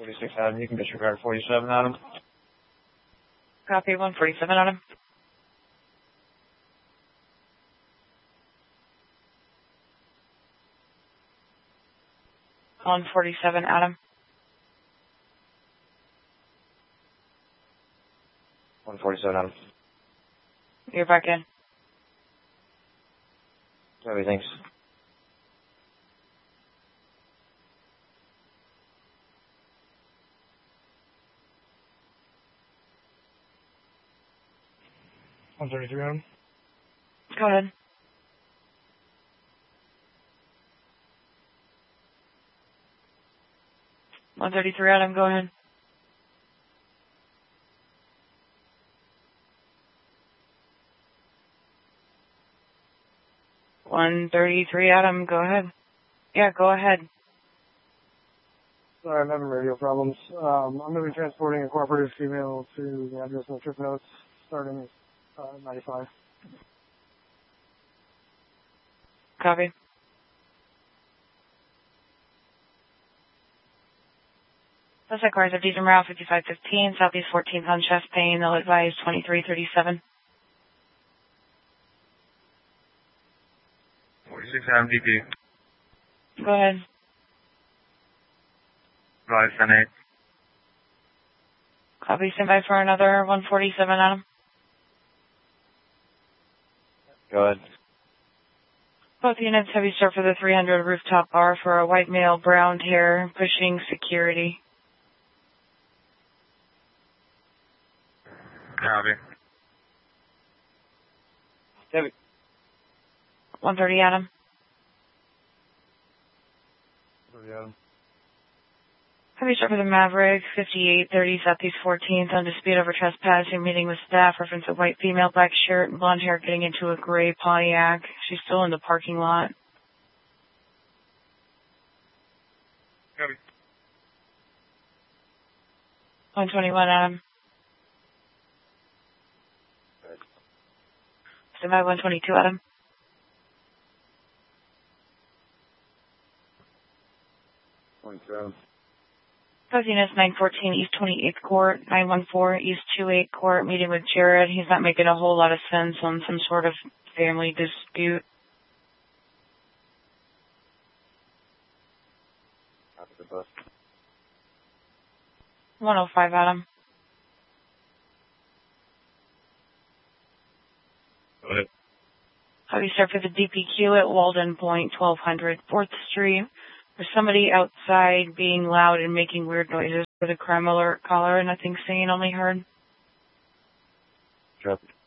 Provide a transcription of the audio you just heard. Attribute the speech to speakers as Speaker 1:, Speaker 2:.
Speaker 1: 46 Adam, you can disregard 47 Adam.
Speaker 2: Copy 147 Adam. On 47 Adam.
Speaker 1: 147 Adam.
Speaker 2: You're back in.
Speaker 1: Copy, thanks.
Speaker 3: $133 Adam.
Speaker 2: Go ahead. $133 Adam, go ahead. $133 Adam, go ahead. Yeah, go ahead.
Speaker 3: Sorry, I'm having radio problems. I'm going to be transporting a cooperative female to the address on the trip notes starting 95.
Speaker 2: Copy. Suspect cars of Deidre Morale 5515, Southeast 14th on chest pain. They'll advise 2337.
Speaker 1: 46 Adam, DP.
Speaker 2: Go ahead.
Speaker 1: 578.
Speaker 2: Copy. Stand by for another 147 Adam.
Speaker 1: Go ahead.
Speaker 2: Both units heavy start for the 300 rooftop bar for a white male, brown hair, pushing security.
Speaker 1: Copy. Debbie.
Speaker 2: 130 Adam.
Speaker 3: 130 Adam.
Speaker 2: Heavy start for the Maverick, 5830 Southeast 14th, on dispute over trespassing, meeting with staff, reference a white female, black shirt, and blonde hair getting into a gray Pontiac. She's still in the parking lot.
Speaker 1: Copy.
Speaker 2: 121 Adam. Stand by 122 Adam. Both units 914 East 28th Court, 914 East 28th Court, meeting with Jared. He's not making a whole lot of sense on some sort of family dispute.
Speaker 1: Copy the bus.
Speaker 2: 105 Adam.
Speaker 1: Go ahead.
Speaker 2: Heavy start for the DPQ at Walden Point, 1200 4th Street. There's somebody outside being loud and making weird noises with a crime alert caller. Nothing seen, only heard.
Speaker 1: Copy.